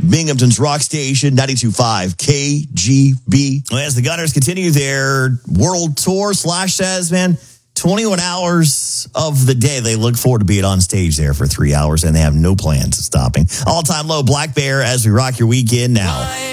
Binghamton's Rock Station, 92.5 KGB. As the Gunners continue their world tour, Slash says, man, 21 hours of the day, they look forward to being on stage there for 3 hours, and they have no plans of stopping. All-time low, Black Bear, as we rock your weekend now.